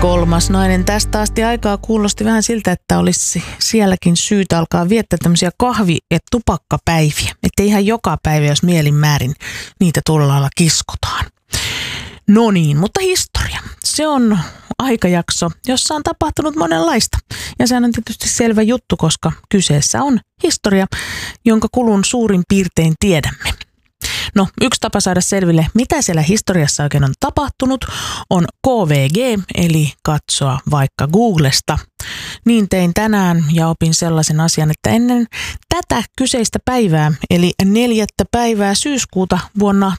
Kolmas nainen tästä asti aikaa kuulosti vähän siltä, että olisi sielläkin syytä alkaa viettää tämmöisiä kahvi- ja tupakkapäiviä. Että ihan joka päivä, jos mielin määrin, niitä tuolla lailla kiskotaan. No niin, mutta historia. Se on aikajakso, jossa on tapahtunut monenlaista. Ja sehän on tietysti selvä juttu, koska kyseessä on historia, jonka kulun suurin piirtein tiedämme. No, yksi tapa saada selville, mitä siellä historiassa oikein on tapahtunut, on KVG, eli katsoa vaikka Googlesta. Niin tein tänään ja opin sellaisen asian, että ennen tätä kyseistä päivää, eli 4. päivää syyskuuta vuonna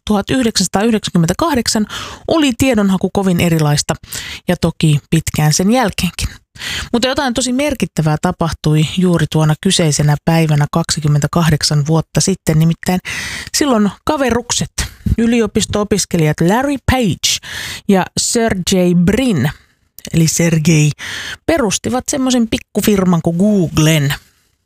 1998, oli tiedonhaku kovin erilaista ja toki pitkään sen jälkeenkin. Mutta jotain tosi merkittävää tapahtui juuri tuona kyseisenä päivänä 28 vuotta sitten, nimittäin silloin kaverukset, yliopisto-opiskelijat Larry Page ja Sergey Brin, eli Sergey, perustivat semmoisen pikkufirman kuin Googlen.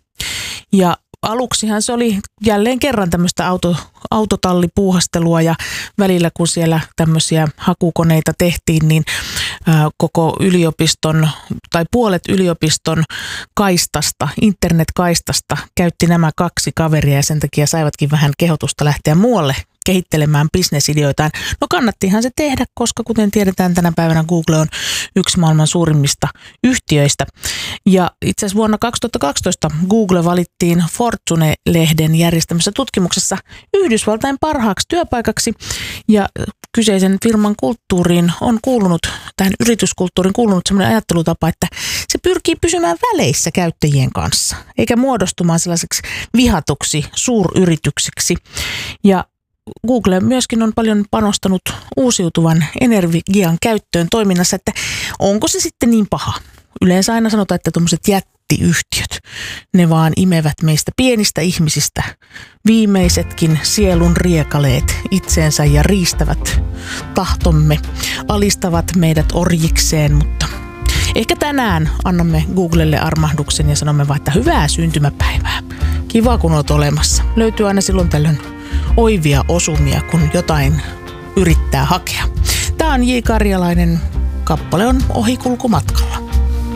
Ja aluksihan se oli jälleen kerran tämmöistä autotallipuuhastelua ja välillä kun siellä tämmöisiä hakukoneita tehtiin, niin koko yliopiston tai puolet yliopiston kaistasta, internetkaistasta käytti nämä kaksi kaveria ja sen takia saivatkin vähän kehotusta lähteä muualle kehittelemään bisnesideoitaan. No kannattihan se tehdä, koska kuten tiedetään tänä päivänä Google on yksi maailman suurimmista yhtiöistä. Ja itse asiassa vuonna 2012 Google valittiin Fortune-lehden järjestämässä tutkimuksessa Yhdysvaltain parhaaksi työpaikaksi ja kyseisen firman kulttuuriin on kuulunut, tähän yrityskulttuuriin kuulunut sellainen ajattelutapa, että se pyrkii pysymään väleissä käyttäjien kanssa, eikä muodostumaan sellaiseksi vihatuksi suuryrityksiksi. Ja Google myöskin on paljon panostanut uusiutuvan energian käyttöön toiminnassa, että onko se sitten niin paha? Yleensä aina sanotaan, että tuommoiset jättiyhtiöt, ne vaan imevät meistä pienistä ihmisistä viimeisetkin sielun riekaleet itseensä ja riistävät tahtomme, alistavat meidät orjikseen, mutta ehkä tänään annamme Googlelle armahduksen ja sanomme vaan, että hyvää syntymäpäivää. Kiva, kun olet olemassa. Löytyy aina silloin tällöin oivia osumia, kun jotain yrittää hakea. Tämä on J. Karjalainen. Kappale on Ohikulkumatkalla.